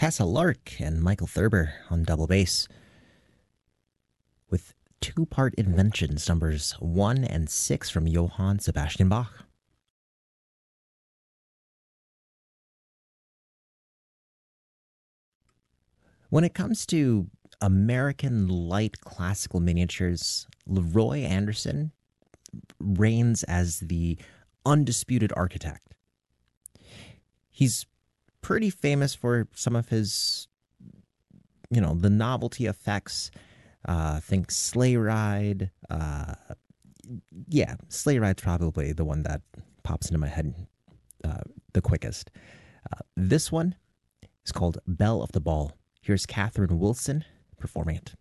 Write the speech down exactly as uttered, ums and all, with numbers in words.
Tessa Lark and Michael Thurber on double bass with two part inventions, numbers one and six from Johann Sebastian Bach. When it comes to American light classical miniatures, Leroy Anderson reigns as the undisputed architect. He's pretty famous for some of his, you know, the novelty effects. Uh, think Sleigh Ride. Uh, yeah, Sleigh Ride's probably the one that pops into my head uh, the quickest. Uh, this one is called Belle of the Ball. Here's Catherine Wilson performing it.